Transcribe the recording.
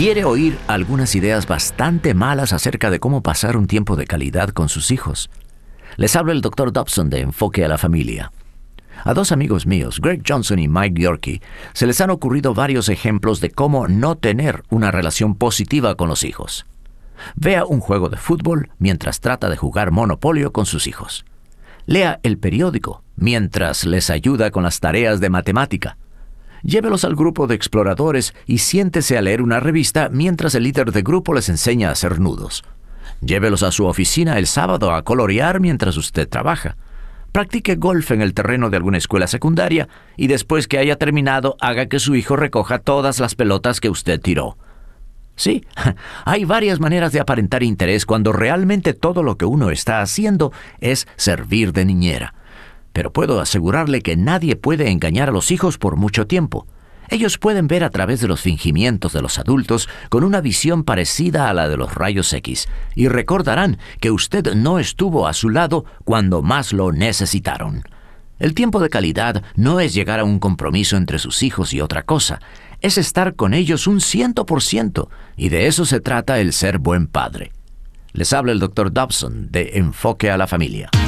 ¿Quiere oír algunas ideas bastante malas acerca de cómo pasar un tiempo de calidad con sus hijos? Les habla el Dr. Dobson de Enfoque a la Familia. A dos amigos míos, Greg Johnson y Mike Yorkie, se les han ocurrido varios ejemplos de cómo no tener una relación positiva con los hijos. Vea un juego de fútbol mientras trata de jugar Monopolio con sus hijos. Lea el periódico mientras les ayuda con las tareas de matemática. Llévelos al grupo de exploradores y siéntese a leer una revista mientras el líder de grupo les enseña a hacer nudos. Llévelos a su oficina el sábado a colorear mientras usted trabaja. Practique golf en el terreno de alguna escuela secundaria y después que haya terminado, haga que su hijo recoja todas las pelotas que usted tiró. Sí, hay varias maneras de aparentar interés cuando realmente todo lo que uno está haciendo es servir de niñera. Pero puedo asegurarle que nadie puede engañar a los hijos por mucho tiempo. Ellos pueden ver a través de los fingimientos de los adultos con una visión parecida a la de los rayos X y recordarán que usted no estuvo a su lado cuando más lo necesitaron. El tiempo de calidad no es llegar a un compromiso entre sus hijos y otra cosa, es estar con ellos un 100%, y de eso se trata el ser buen padre. Les habla el Dr. Dobson de Enfoque a la Familia.